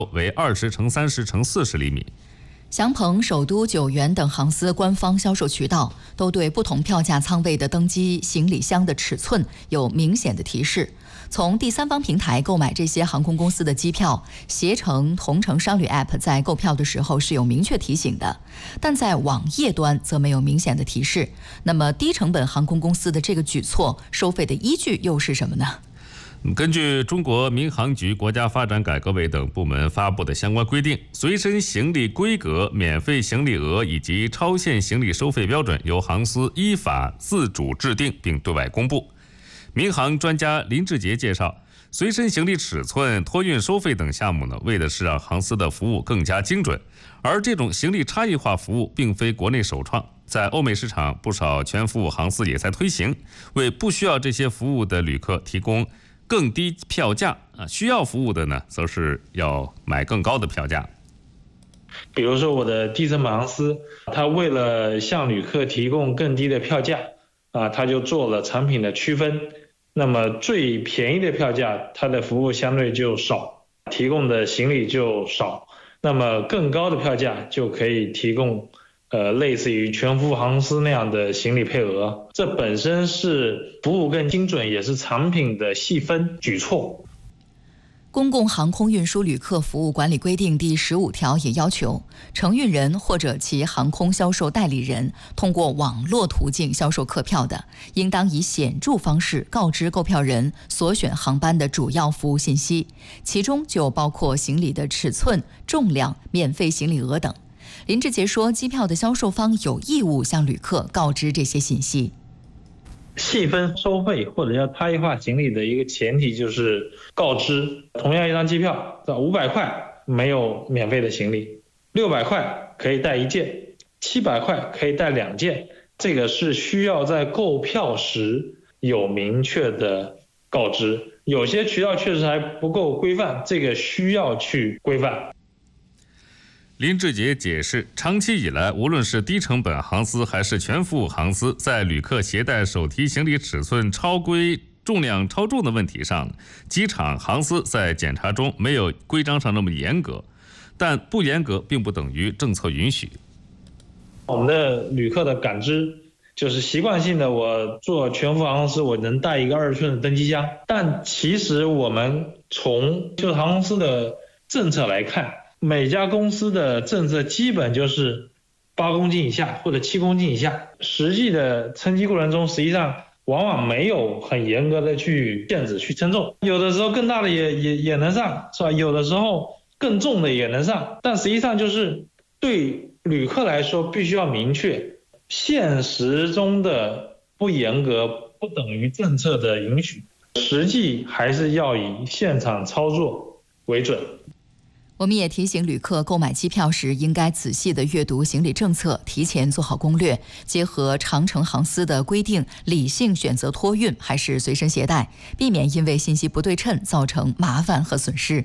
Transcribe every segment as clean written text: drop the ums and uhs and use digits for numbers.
为20×30×40厘米。 祥鹏、首都、九元等航司官方销售渠道都对不同票价舱位的登机行李箱的尺寸有明显的提示。从第三方平台购买这些航空公司的机票，携程、同程商旅 App 在购票的时候是有明确提醒的，但在网页端则没有明显的提示。那么低成本航空公司的这个举措，收费的依据又是什么呢？ 根据中国民航局、国家发展改革委等部门发布的相关规定，随身行李规格、免费行李额以及超限行李收费标准由航司依法自主制定并对外公布。民航专家林志杰介绍，随身行李尺寸、托运收费等项目呢，为的是让航司的服务更加精准。而这种行李差异化服务并非国内首创，在欧美市场，不少全服务航司也在推行，为不需要这些服务的旅客提供更低票价需要服务的呢，则是要买更高的票价。 比如说我的低成本航司，它为了向旅客提供更低的票价它就做了产品的区分。那么最便宜的票价，它的服务相对就少，提供的行李就少。那么更高的票价就可以提供类似于全服务航司那样的行李配额，这本身是服务更精准，也是产品的细分举措。 公共航空运输旅客服务管理规定第15条也要求，承运人或者其航空销售代理人通过网络途径销售客票的，应当以显著方式告知购票人所选航班的主要服务信息，其中就包括行李的尺寸、重量、免费行李额等。林志杰说，机票的销售方有义务向旅客告知这些信息。 细分收费或者叫差异化行李的一个前提就是告知，同样一张机票500块没有免费的行李，600块可以带1件，700块可以带2件，这个是需要在购票时有明确的告知。有些渠道确实还不够规范，这个需要去规范。 林志杰解释，长期以来，无论是低成本航司还是全服务航司，在旅客携带手提行李尺寸超规、重量超重的问题上，机场航司在检查中没有规章上那么严格，但不严格并不等于政策允许。 我们的旅客的感知就是习惯性的，我做全服务航司，我能带一个20寸的登机箱，但其实我们从就是航空公司的政策来看，每家公司的政策基本就是8公斤以下或者7公斤以下，实际的称机过程中，实际上往往没有很严格的去限制去称重，有的时候更大的也能上，是吧？有的时候更重的也能上，但实际上就是对旅客来说必须要明确，现实中的不严格不等于政策的允许，实际还是要以现场操作为准。 我们也提醒旅客购买机票时，应该仔细地阅读行李政策，提前做好攻略，结合长程航司的规定，理性选择托运还是随身携带，避免因为信息不对称造成麻烦和损失。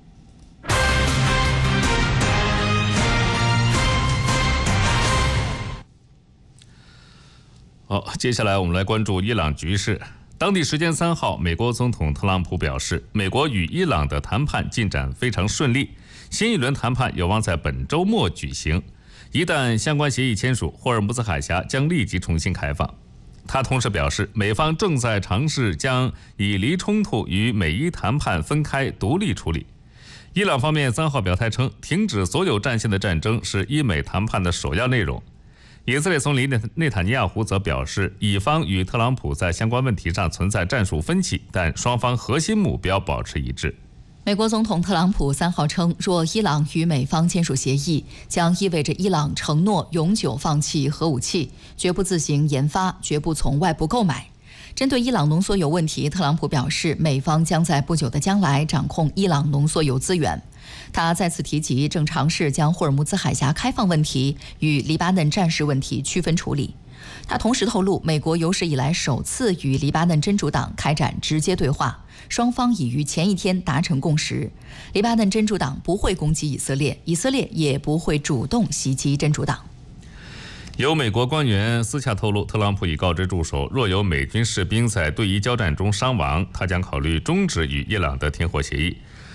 好，接下来我们来关注伊朗局势。当地时间3号，美国总统特朗普表示，美国与伊朗的谈判进展非常顺利，新一轮谈判有望在本周末举行。一旦相关协议签署，霍尔木兹海峡将立即重新开放。他同时表示，美方正在尝试将以黎冲突与美伊谈判分开独立处理。伊朗方面3号表态称，停止所有战线的战争是伊美谈判的首要内容。以色列总理内塔尼亚胡则表示，以方与特朗普在相关问题上存在战术分歧，但双方核心目标保持一致。 美国总统特朗普3号称，若伊朗与美方签署协议，将意味着伊朗承诺永久放弃核武器，绝不自行研发，绝不从外部购买。针对伊朗浓缩铀问题，特朗普表示，美方将在不久的将来掌控伊朗浓缩铀资源。他再次提及，正尝试将霍尔木兹海峡开放问题与黎巴嫩战事问题区分处理。他同时透露，美国有史以来首次与黎巴嫩真主党开展直接对话，双方已于前一天达成共识。黎巴嫩真主党不会攻击以色列，以色列也不会主动袭击真主党。 有美国官员私下透露，特朗普已告知助手，若有美军士兵在对伊交战中伤亡，他将考虑终止与伊朗的停火协议。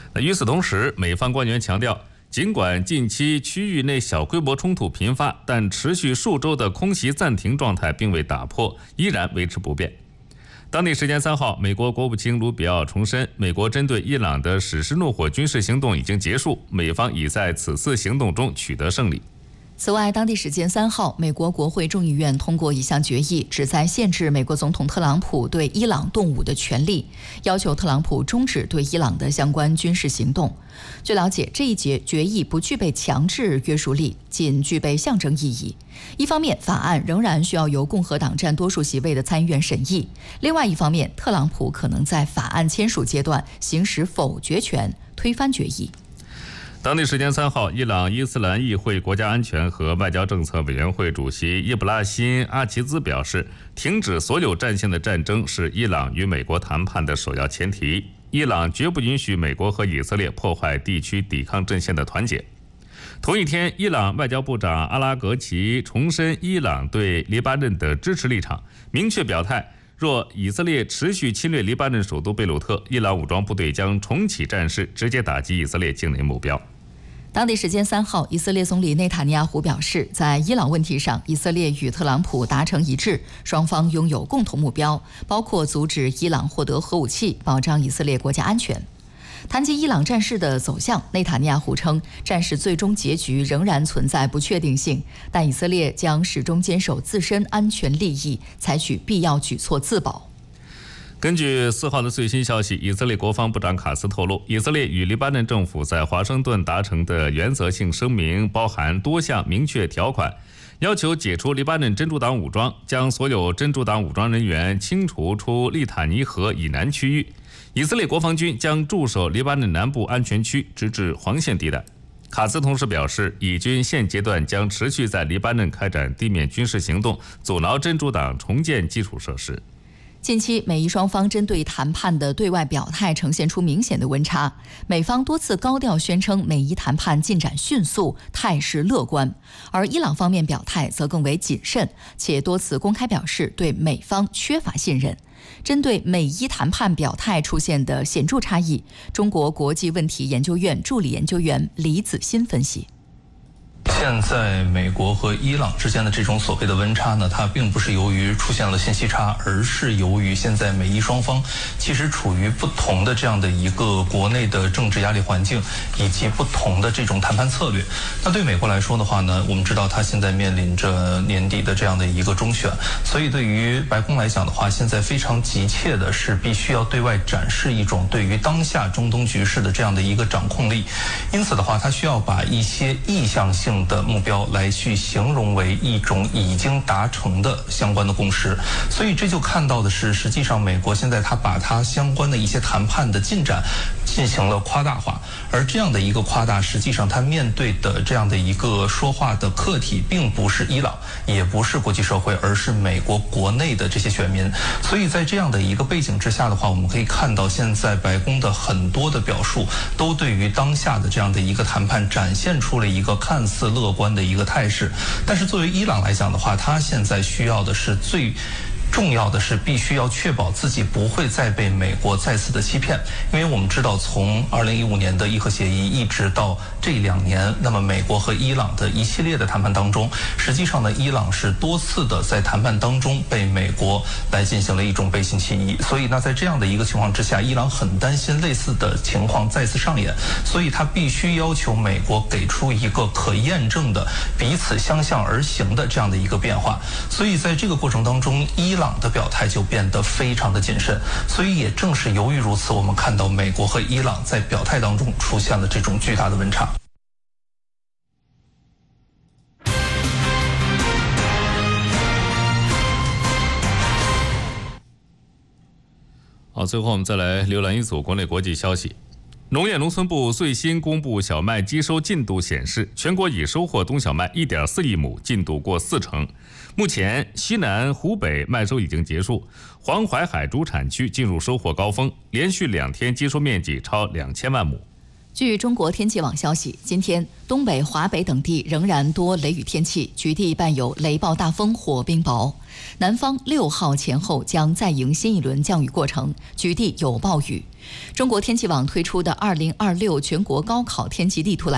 与此同时，美方官员强调，尽管近期区域内小规模冲突频发，但持续数周的空袭暂停状态并未打破，依然维持不变。当地时间3号，美国国务卿卢比奥重申，美国针对伊朗的史诗怒火军事行动已经结束，美方已在此次行动中取得胜利。 此外，当地时间3号，美国国会众议院通过一项决议，旨在限制美国总统特朗普对伊朗动武的权利，要求特朗普终止对伊朗的相关军事行动。据了解，这一决议不具备强制约束力，仅具备象征意义。一方面，法案仍然需要由共和党占多数席位的参议院审议；另外一方面，特朗普可能在法案签署阶段行使否决权，推翻决议。 当地时间3号，伊朗伊斯兰议会国家安全和外交政策委员会主席伊布拉辛·阿齐兹表示，停止所有战线的战争是伊朗与美国谈判的首要前提。伊朗绝不允许美国和以色列破坏地区抵抗阵线的团结。同一天，伊朗外交部长阿拉格齐重申伊朗对黎巴嫩的支持立场，明确表态，若以色列持续侵略黎巴嫩首都贝鲁特，伊朗武装部队将重启战事，直接打击以色列境内目标。 当地时间3号，以色列总理内塔尼亚胡表示，在伊朗问题上，以色列与特朗普达成一致，双方拥有共同目标，包括阻止伊朗获得核武器，保障以色列国家安全。谈及伊朗战事的走向，内塔尼亚胡称，战事最终结局仍然存在不确定性，但以色列将始终坚守自身安全利益，采取必要举措自保。 根据4号的最新消息，以色列国防部长卡斯透露，以色列与黎巴嫩政府在华盛顿达成的原则性声明包含多项明确条款，要求解除黎巴嫩真主党武装，将所有真主党武装人员清除出利塔尼河以南区域。以色列国防军将驻守黎巴嫩南部安全区，直至黄线地带。卡斯同时表示，以军现阶段将持续在黎巴嫩开展地面军事行动，阻挠真主党重建基础设施。 近期，美伊双方针对谈判的对外表态呈现出明显的温差。美方多次高调宣称美伊谈判进展迅速，态势乐观，而伊朗方面表态则更为谨慎，且多次公开表示对美方缺乏信任。针对美伊谈判表态出现的显著差异，中国国际问题研究院助理研究员李子欣分析。 现在美国和伊朗之间的这种所谓的温差呢，它并不是由于出现了信息差，而是由于现在美伊双方其实处于不同的这样的一个国内的政治压力环境，以及不同的这种谈判策略。那对美国来说的话呢，我们知道它现在面临着年底的这样的一个中选，所以对于白宫来讲的话，现在非常急切的是必须要对外展示一种对于当下中东局势的这样的一个掌控力。因此的话，它需要把一些意向性的目标来去形容为一种已经达成的相关的共识，所以这就看到的是，实际上美国现在它把它相关的一些谈判的进展进行了夸大化，而这样的一个夸大，实际上它面对的这样的一个说话的客体，并不是伊朗，也不是国际社会，而是美国国内的这些选民。所以在这样的一个背景之下的话，我们可以看到现在白宫的很多的表述，都对于当下的这样的一个谈判展现出了一个看似乐观的一个态势。但是作为伊朗来讲的话，它现在需要的是最重要的是必须要确保自己不会再被美国再次的欺骗，因为我们知道从2015年的伊核协议一直到这2年，那么美国和伊朗的一系列的谈判当中，实际上呢，伊朗是多次的在谈判当中被美国来进行了一种背信弃义，所以那在这样的一个情况之下，伊朗很担心类似的情况再次上演，所以他必须要求美国给出一个可验证的彼此相向而行的这样的一个变化。所以在这个过程当中，伊朗的表态就变得非常的谨慎，所以也正是由于如此，我们看到美国和伊朗在表态当中出现了这种巨大的温差。 好，最后我们再来浏览一组国内国际消息。农业农村部最新公布小麦机收进度显示，全国已收获冬小麦1.4亿亩，进度过40%。目前，西南、湖北麦收已经结束，黄淮海主产区进入收获高峰，连续2天机收面积超2000万亩。 据中国天气网消息，今天东北、华北等地仍然多雷雨天气，局地伴有雷暴大风或冰雹。南方6号前后将再迎新一轮降雨过程，局地有暴雨。中国天气网推出的2026全国高考天气地图来